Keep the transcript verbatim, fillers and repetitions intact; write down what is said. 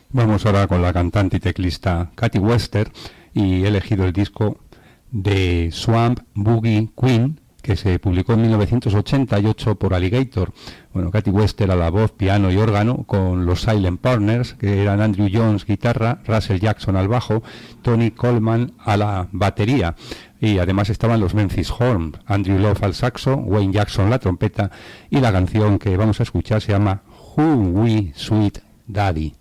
Vamos ahora con la cantante y teclista Katy Wester y he elegido el disco de Swamp Boogie Queen, que se publicó en mil novecientos ochenta y ocho por Alligator. Bueno, Katy Wester a la voz, piano y órgano, con los Silent Partners, que eran Andrew Jones guitarra, Russell Jackson al bajo, Tony Coleman a la batería. Y además estaban los Memphis Horns, Andrew Love al saxo, Wayne Jackson la trompeta, y la canción que vamos a escuchar se llama Who We Sweet Daddy.